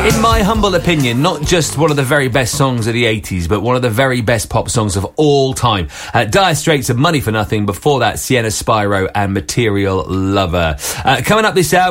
In my humble opinion, not just one of the very best songs of the 80s, but one of the very best pop songs of all time. Dire Straits of Money for Nothing. Before that, Sienna Spyro and Material Lover. Coming up this hour,